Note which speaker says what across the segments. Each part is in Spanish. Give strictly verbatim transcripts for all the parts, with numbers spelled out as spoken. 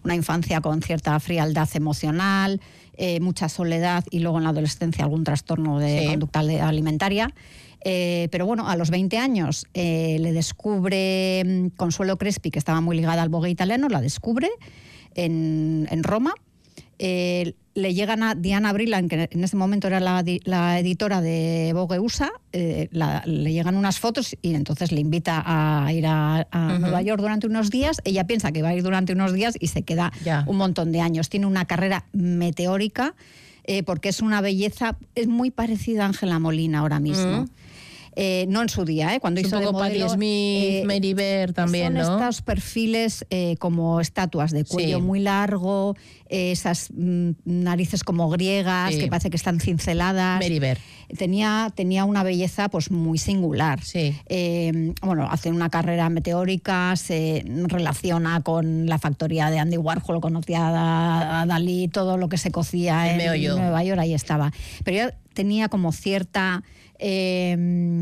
Speaker 1: una infancia con cierta frialdad emocional, eh, mucha soledad y luego en la adolescencia algún trastorno de
Speaker 2: Sí.
Speaker 1: conducta alimentaria. Eh, pero bueno, a los veinte años eh, le descubre mm, Consuelo Crespi, que estaba muy ligada al Vogue italiano, la descubre en, en Roma. Eh, le llegan a Diana Brilland, que en ese momento era la, la editora de Vogue U S A, eh, la, le llegan unas fotos y entonces le invita a ir a, a uh-huh. Nueva York durante unos días. Ella piensa que va a ir durante unos días y se queda
Speaker 2: ya.
Speaker 1: un montón de años. Tiene una carrera meteórica eh, porque es una belleza, es muy parecida a Ángela Molina ahora mismo. Uh-huh. Eh, no en su día, ¿eh? Cuando
Speaker 2: es
Speaker 1: hizo
Speaker 2: un poco
Speaker 1: de modelo,
Speaker 2: Patti Smith, eh, Mary Bear también,
Speaker 1: son
Speaker 2: ¿no?
Speaker 1: estos perfiles eh, como estatuas de cuello
Speaker 2: sí.
Speaker 1: muy largo, eh, esas mm, narices como griegas, sí. que parece que están cinceladas.
Speaker 2: Mary Bear.
Speaker 1: Tenía, tenía una belleza pues muy singular.
Speaker 2: Sí.
Speaker 1: Eh, bueno, hace una carrera meteórica, se relaciona con la factoría de Andy Warhol, conocía a, a Dalí, todo lo que se cocía
Speaker 2: El
Speaker 1: en
Speaker 2: meollo.
Speaker 1: Nueva York, ahí estaba. Pero ella tenía como cierta... Eh,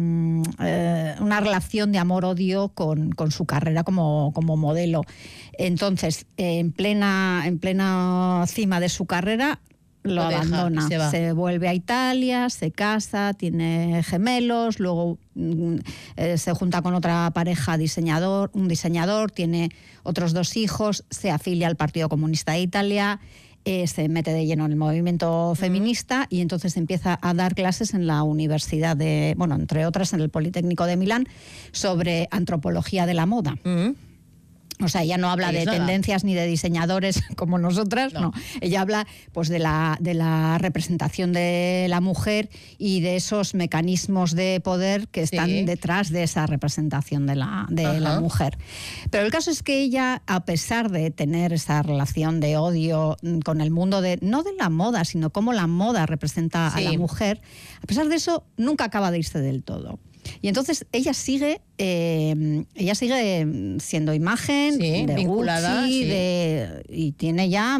Speaker 1: eh, una relación de amor-odio con, con su carrera como, como modelo. Entonces, eh, en plena, en plena cima de su carrera, lo,
Speaker 2: lo
Speaker 1: abandona.
Speaker 2: Se,
Speaker 1: se vuelve a Italia, se casa, tiene gemelos, luego eh, se junta con otra pareja diseñador, un diseñador, tiene otros dos hijos, se afilia al Partido Comunista de Italia. Eh, se mete de lleno en el movimiento feminista y entonces empieza a dar clases en la Universidad de, bueno, entre otras en el Politécnico de Milán, sobre antropología de la moda.
Speaker 2: Uh-huh.
Speaker 1: O sea, ella no habla
Speaker 2: Ahí
Speaker 1: de
Speaker 2: nada.
Speaker 1: tendencias ni de diseñadores como nosotras, no. no. Ella habla pues de la, de la representación de la mujer y de esos mecanismos de poder que están sí. detrás de esa representación de, la, de la mujer. Pero el caso es que ella, a pesar de tener esa relación de odio con el mundo, de no de la moda, sino cómo la moda representa sí. a la mujer, a pesar de eso, nunca acaba de irse del todo. Y entonces ella sigue, eh, ella sigue siendo imagen
Speaker 2: sí,
Speaker 1: de
Speaker 2: vinculada,
Speaker 1: Gucci,
Speaker 2: sí.
Speaker 1: de, y tiene ya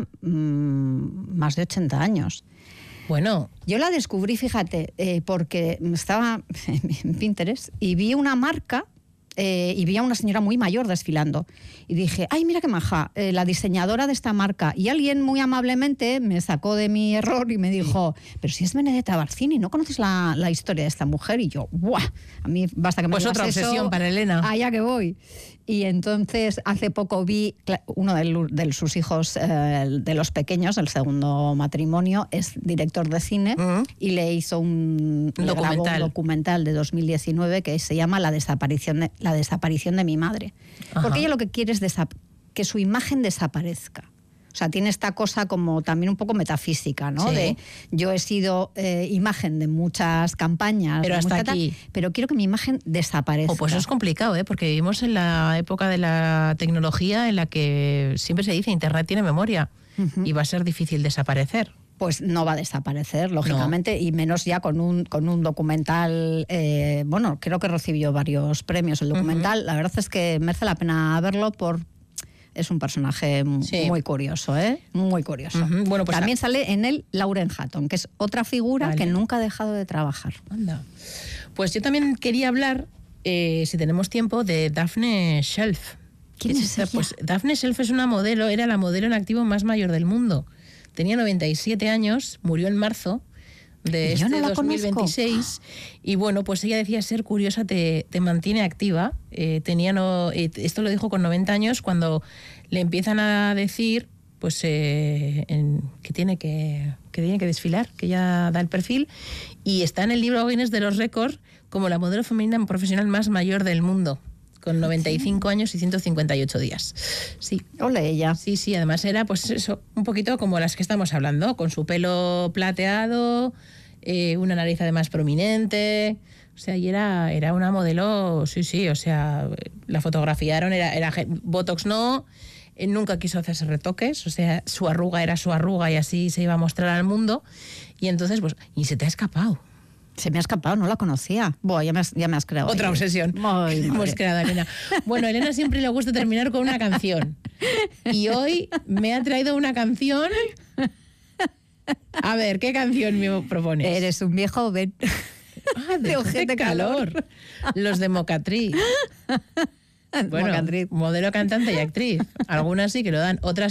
Speaker 1: mmm, más de ochenta años.
Speaker 2: Bueno.
Speaker 1: Yo la descubrí, fíjate, eh, porque estaba en Pinterest y vi una marca eh, y vi a una señora muy mayor desfilando. Y dije, ay, mira qué maja, eh, la diseñadora de esta marca. Y alguien muy amablemente me sacó de mi error y me dijo, sí. pero si es Benedetta Barcini, ¿no conoces la, la historia de esta mujer? Y yo, ¡buah! A mí basta que me
Speaker 2: pues
Speaker 1: digas
Speaker 2: otra obsesión
Speaker 1: eso,
Speaker 2: para Elena.
Speaker 1: Allá que voy. Y entonces hace poco vi uno de, de sus hijos, eh, de los pequeños, el segundo matrimonio, es director de cine uh-huh. y le hizo un,
Speaker 2: un,
Speaker 1: le
Speaker 2: documental.
Speaker 1: grabó un documental de dos mil diecinueve que se llama La desaparición de, la desaparición de mi madre. Ajá. Porque ella lo que quiere es desap- que su imagen desaparezca. O sea, tiene esta cosa como también un poco metafísica, ¿no?
Speaker 2: Sí.
Speaker 1: De yo he sido eh, imagen de muchas campañas,
Speaker 2: pero hasta
Speaker 1: mucha
Speaker 2: aquí.
Speaker 1: Tal, pero quiero que mi imagen desaparezca.
Speaker 2: Oh, pues eso es complicado, ¿eh? Porque vivimos en la época de la tecnología en la que siempre se dice Internet tiene memoria uh-huh. y va a ser difícil desaparecer.
Speaker 1: Pues no va a desaparecer, lógicamente, no. y menos ya con un, con un documental, eh, bueno, creo que recibió varios premios el documental. Uh-huh. La verdad es que merece la pena verlo por... Es un personaje sí. muy curioso, ¿eh? Muy curioso.
Speaker 2: Uh-huh. Bueno, pues
Speaker 1: también
Speaker 2: a...
Speaker 1: sale en él Lauren Hutton, que es otra figura vale. que nunca ha dejado de trabajar.
Speaker 2: Anda. Pues yo también quería hablar, eh, si tenemos tiempo, de Daphne Shelf.
Speaker 1: ¿Quién es ella?
Speaker 2: Pues Daphne Shelf es una modelo, era la modelo en activo más mayor del mundo. Tenía noventa y siete años, murió en marzo de este
Speaker 1: no
Speaker 2: dos mil veintiséis y bueno, pues ella decía ser curiosa te, te mantiene activa. Eh, tenía no, eh, esto lo dijo con noventa años cuando le empiezan a decir pues eh, en, que tiene que, que tiene que desfilar, que ya da el perfil y está en el libro Guinness de los récords como la modelo femenina profesional más mayor del mundo. Con noventa y cinco ¿Sí? años y ciento cincuenta y ocho días. Sí.
Speaker 1: Ole ella.
Speaker 2: Sí, sí, además era pues eso, un poquito como las que estamos hablando, con su pelo plateado, eh, una nariz además prominente, o sea, y era, era una modelo, sí, sí, o sea, la fotografiaron, era, era Botox no, eh, nunca quiso hacerse retoques, o sea, su arruga era su arruga y así se iba a mostrar al mundo, y entonces, pues, y se te ha escapado.
Speaker 1: Se me ha escapado, no la conocía. Buah, ya me has, ya me has creado.
Speaker 2: Otra
Speaker 1: ahí.
Speaker 2: obsesión.
Speaker 1: Ay,
Speaker 2: hemos creado, Elena. Bueno, a Elena siempre le gusta terminar con una canción. Y hoy me ha traído una canción. A ver, ¿qué canción me propones?
Speaker 1: Eres un viejo joven.
Speaker 2: Ah, de, de ojete calor. calor. Los de Mocatriz. Bueno, Mocatriz. Modelo, cantante y actriz. Algunas sí que lo dan, otras